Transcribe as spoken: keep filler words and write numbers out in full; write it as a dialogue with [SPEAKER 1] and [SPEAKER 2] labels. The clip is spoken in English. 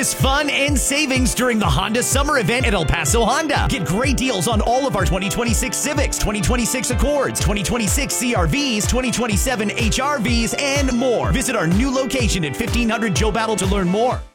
[SPEAKER 1] It's fun and savings during the Honda Summer Event at El Paso Honda. Get great deals on all of our twenty twenty-six Civics, twenty twenty-six Accords, twenty twenty-six C R Vs, twenty twenty-seven H R Vs, and more. Visit our new location at fifteen hundred Joe Battle to learn more.